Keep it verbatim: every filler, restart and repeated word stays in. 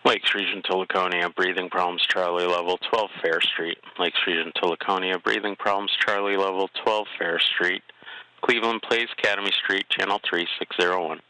Lakes Region to Laconia, breathing problems, Charlie level twelve Fair Street. Lakes Region to Laconia, breathing problems, Charlie level twelve Fair Street. Cleveland Place, Academy Street, Channel three six zero one.